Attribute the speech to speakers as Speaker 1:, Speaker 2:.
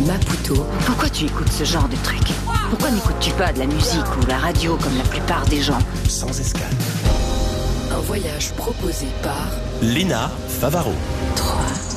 Speaker 1: Maputo.
Speaker 2: Pourquoi tu écoutes ce genre de truc? Pourquoi n'écoutes-tu pas de la musique ou la radio comme la plupart des gens?
Speaker 3: Sans escale.
Speaker 1: Un voyage proposé par
Speaker 3: Léna Favaro.
Speaker 1: 3.